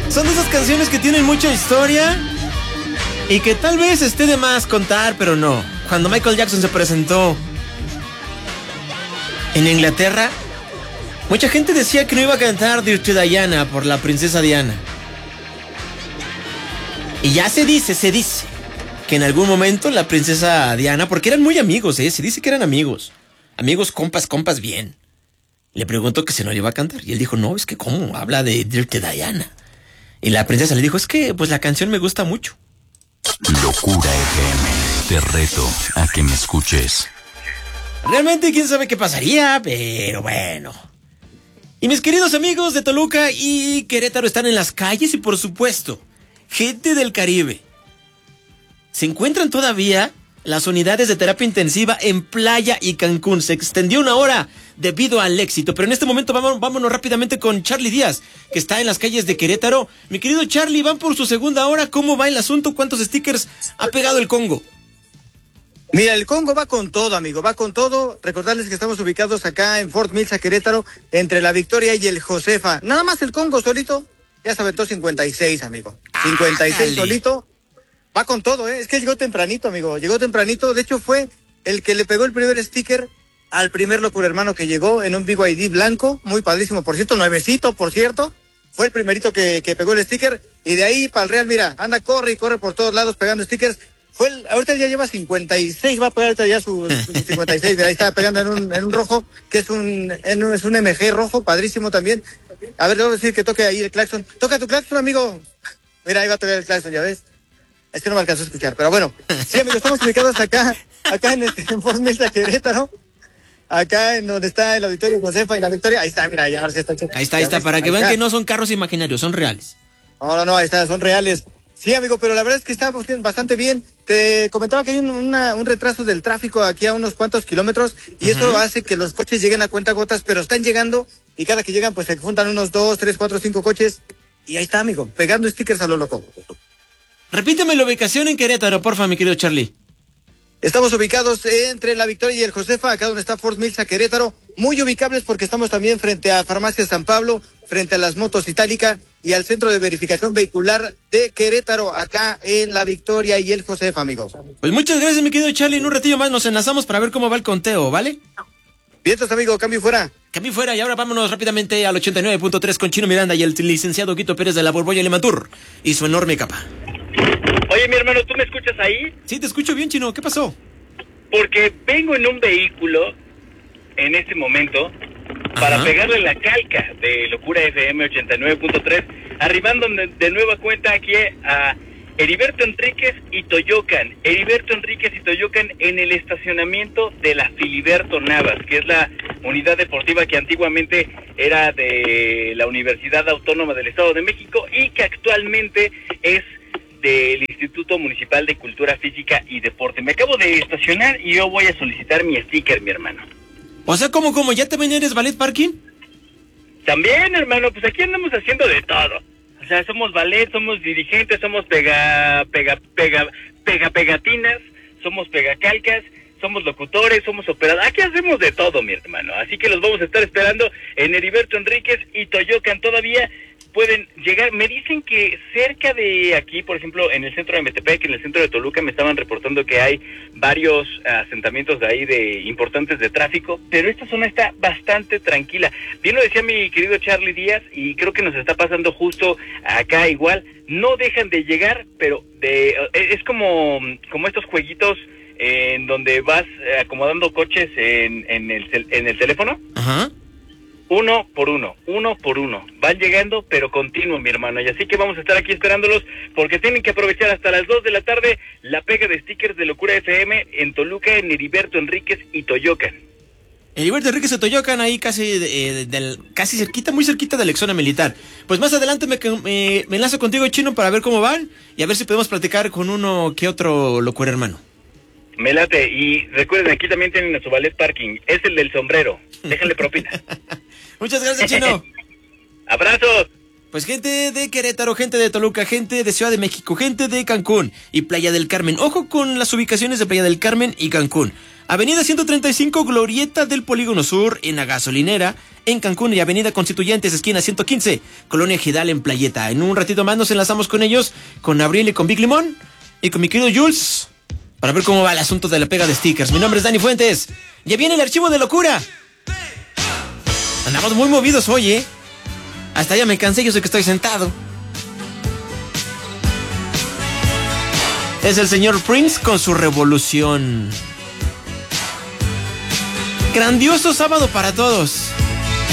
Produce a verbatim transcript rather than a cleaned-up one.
Son de esas canciones que tienen mucha historia y que tal vez esté de más contar, pero no. Cuando Michael Jackson se presentó en Inglaterra, mucha gente decía que no iba a cantar Dirty Diana por la princesa Diana. Y ya se dice, se dice que en algún momento la princesa Diana, porque eran muy amigos, ¿eh? Se dice que eran amigos. Amigos, compas, compas, bien. Le preguntó que si no le iba a cantar. Y él dijo, no, es que ¿cómo? Habla de Dirty Diana. Y la princesa le dijo, es que pues la canción me gusta mucho. Locura F M, te reto a que me escuches. Realmente quién sabe qué pasaría, pero bueno. Y mis queridos amigos de Toluca y Querétaro están en las calles y por supuesto, gente del Caribe. Se encuentran todavía las unidades de terapia intensiva en Playa y Cancún. Se extendió una hora debido al éxito, pero en este momento vámonos, vámonos rápidamente con Charlie Díaz, que está en las calles de Querétaro. Mi querido Charlie, van por su segunda hora. ¿Cómo va el asunto? ¿Cuántos stickers ha pegado el Congo? Mira, el Congo va con todo, amigo, va con todo. Recordarles que estamos ubicados acá en Fort Mills, a Querétaro, entre la Victoria y el Josefa. Nada más el Congo solito ya se aventó cincuenta y seis, amigo. cincuenta y seis solito. Va con todo, ¿eh? Es que llegó tempranito, amigo. Llegó tempranito. De hecho, fue el que le pegó el primer sticker al primer locura hermano que llegó en un B Y D blanco. Muy padrísimo, por cierto. Nuevecito, por cierto. Fue el primerito que, que pegó el sticker. Y de ahí para el Real, mira, anda, corre y corre por todos lados pegando stickers. Fue el, ahorita ya lleva cincuenta y seis, va a pegar ahorita ya su, su cincuenta y seis. Mira, ahí está pegando en un, en un rojo, que es un, en un, es un M G rojo, padrísimo también. A ver, le voy a decir que toque ahí el claxon. Toca tu claxon, amigo. Mira, ahí va a tocar el claxon, ya ves. Es que no me alcanzó a escuchar, pero bueno. Sí, amigos, estamos ubicados acá, acá en, este, en Fort Mills de Querétaro. Acá en donde está el auditorio Josefa y la Victoria. Ahí está, mira, ya ahora sí está. Ahí está, ahí está, para que vean que no son carros imaginarios, son reales. No, no, no, ahí está, son reales. Sí, amigo, pero la verdad es que está bastante bien. Te comentaba que hay un, una, un retraso del tráfico aquí a unos cuantos kilómetros y uh-huh. Eso hace que los coches lleguen a cuentagotas, pero están llegando y cada que llegan pues se juntan unos dos, tres, cuatro, cinco coches y ahí está, amigo, pegando stickers a lo loco. Repíteme la ubicación en Querétaro, porfa, mi querido Charlie. Estamos ubicados entre la Victoria y el Josefa, acá donde está Fort Mills a Querétaro, muy ubicables porque estamos también frente a Farmacia San Pablo, frente a las motos Itálica y al Centro de Verificación Vehicular de Querétaro, acá en la Victoria y el Josefa, amigos. Pues muchas gracias, mi querido Charlie. En un ratillo más nos enlazamos para ver cómo va el conteo, ¿vale? Vientos, amigo, cambio fuera. Cambio fuera y ahora vámonos rápidamente al ochenta y nueve punto tres con Chino Miranda y el licenciado Guito Pérez de la Borbolla Limantur y su enorme capa. Oye, mi hermano, ¿tú me escuchas ahí? Sí, te escucho bien, Chino. ¿Qué pasó? Porque vengo en un vehículo en este momento para Ajá. pegarle la calca de Locura F M ochenta y nueve punto tres, arribando de, de nueva cuenta aquí a Heriberto Enríquez y Toyocan. Heriberto Enríquez y Toyocan en el estacionamiento de la Filiberto Navas, que es la unidad deportiva que antiguamente era de la Universidad Autónoma del Estado de México y que actualmente es del Instituto Municipal de Cultura Física y Deporte. Me acabo de estacionar y yo voy a solicitar mi sticker, mi hermano. O sea, ¿cómo, cómo? ¿Ya también eres ballet parking? También, hermano, pues aquí andamos haciendo de todo. O sea, somos ballet, somos dirigentes, somos pega, pega, pega, pega, pegatinas, somos pegacalcas, somos locutores, somos operadores. Aquí hacemos de todo, mi hermano. Así que los vamos a estar esperando en Heriberto Enríquez y Toyocan. Todavía pueden llegar. Me dicen que cerca de aquí, por ejemplo, en el centro de Metepec, en el centro de Toluca, me estaban reportando que hay varios asentamientos de ahí de importantes de tráfico, pero esta zona está bastante tranquila. Bien lo decía mi querido Charlie Díaz, y creo que nos está pasando justo acá igual. No dejan de llegar, pero de es como, como estos jueguitos en donde vas acomodando coches en, en, el, en el teléfono. Ajá. Uno por uno, uno por uno. Van llegando, pero continuo, mi hermano. Y así que vamos a estar aquí esperándolos, porque tienen que aprovechar hasta las dos de la tarde la pega de stickers de Locura F M en Toluca, en Heriberto Enríquez y Toyocan. Heriberto Enríquez y Toyocan, ahí casi, eh, del, casi cerquita, muy cerquita de la zona militar. Pues más adelante me, me, me enlazo contigo, Chino, para ver cómo van y a ver si podemos platicar con uno que otro locura hermano. Me late. Y recuerden, aquí también tienen a su ballet parking. Es el del sombrero. Déjenle propina. Muchas gracias, Chino. Abrazos. Pues gente de Querétaro, gente de Toluca, gente de Ciudad de México, gente de Cancún y Playa del Carmen. Ojo con las ubicaciones de Playa del Carmen y Cancún. Avenida ciento treinta y cinco, Glorieta del Polígono Sur, en la Gasolinera, en Cancún, y Avenida Constituyentes, esquina ciento quince, Colonia Ejidal, en Playeta. En un ratito más nos enlazamos con ellos, con Abril y con Big Limón, y con mi querido Jules, para ver cómo va el asunto de la pega de stickers. Mi nombre es Dani Fuentes. Ya viene el archivo de locura. Andamos muy movidos hoy, ¿eh? Hasta ya me cansé, yo sé que estoy sentado. Es el señor Prince con su revolución. Grandioso sábado para todos.